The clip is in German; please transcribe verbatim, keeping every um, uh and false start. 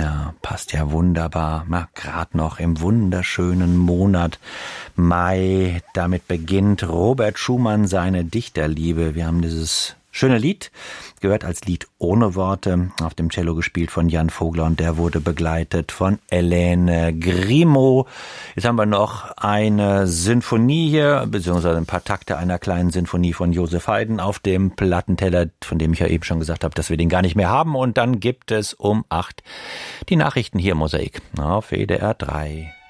Ja, passt ja wunderbar. Na, gerade noch im wunderschönen Monat Mai. Damit beginnt Robert Schumann seine Dichterliebe. Wir haben dieses schöne Lied gehört als Lied ohne Worte, auf dem Cello gespielt von Jan Vogler und der wurde begleitet von Hélène Grimaud. Jetzt haben wir noch eine Sinfonie hier, beziehungsweise ein paar Takte einer kleinen Sinfonie von Josef Haydn auf dem Plattenteller, von dem ich ja eben schon gesagt habe, dass wir den gar nicht mehr haben. Und dann gibt es um acht die Nachrichten hier im Mosaik auf W D R drei.